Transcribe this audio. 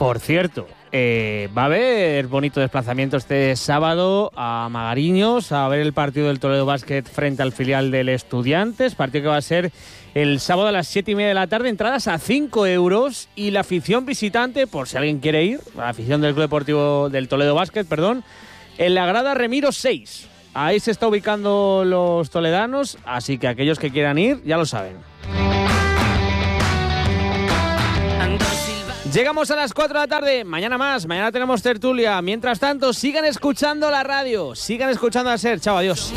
Por cierto, va a haber bonito desplazamiento este sábado a Magariños a ver el partido del Toledo Basket frente al filial del Estudiantes, partido que va a ser el sábado a las 7:30 de la tarde, entradas a 5 euros y la afición visitante, por si alguien quiere ir, la afición del Club Deportivo del Toledo Basket, en la grada Remiro 6. Ahí se está ubicando los toledanos, así que aquellos que quieran ir ya lo saben. Llegamos a las 4 de la tarde, mañana más, mañana tenemos tertulia. Mientras tanto, sigan escuchando la radio, sigan escuchando a SER. Chao, adiós.